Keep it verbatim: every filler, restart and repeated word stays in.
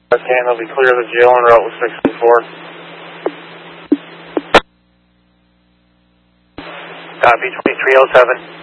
Okay, they'll be clear of the jail on route with six and four. Copy, twenty-three oh seven.